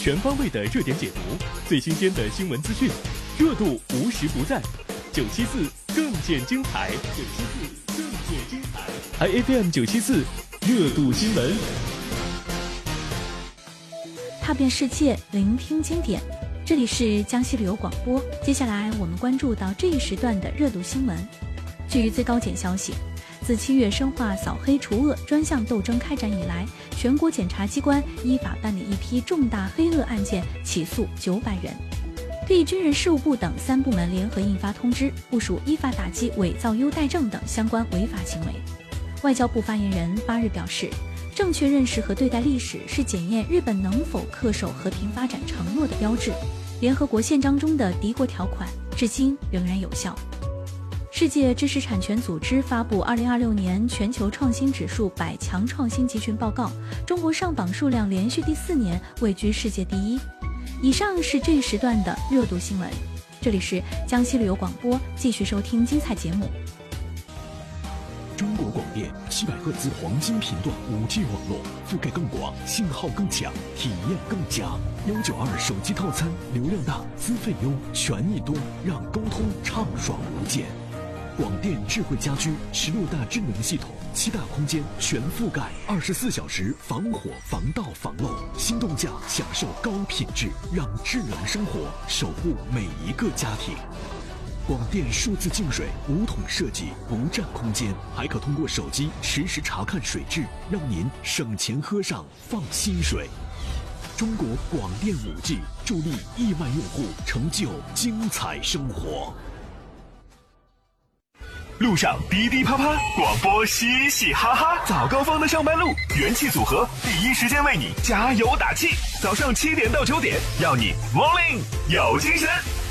全方位的热点解读，最新鲜的新闻资讯，热度无时不在。974更见精彩，974更见精彩。IFM 974热度新闻， 踏遍世界，聆听经典。这里是江西旅游广播。接下来我们关注到这一时段的热度新闻。据最高检消息，自7月深化扫黑除恶专项斗争开展以来，全国检察机关依法办理一批重大黑恶案件，起诉900人。对军人事务部等3部门联合印发通知，部署依法打击伪造优待证等相关违法行为。外交部发言人8日表示，正确认识和对待历史是检验日本能否恪守和平发展承诺的标志。联合国宪章中的敌国条款至今仍然有效。世界知识产权组织发布2026年全球创新指数100强创新集群报告，中国上榜数量连续第4年位居世界第1。以上是这一时段的热度新闻，这里是江西旅游广播，继续收听精彩节目。 中国广电700赫兹黄金频段5G 网络，覆盖更广，信号更强，体验更佳。192手机套餐，流量大，资费优，权益多，让沟通畅爽无间。广电智慧家居16大智能系统，7大空间全覆盖，24小时防火防盗防漏，心动价享受高品质，让智能生活守护每一个家庭。广电数字净水5桶设计，不占空间，还可通过手机实时查看水质，让您省钱喝上放心水。中国广电5G助力亿万用户成就精彩生活。 路上滴滴啪啪，广播嘻嘻哈哈，早高峰的上班路，元气组合第一时间为你加油打气。早上7点到9点，让你 morning 有精神。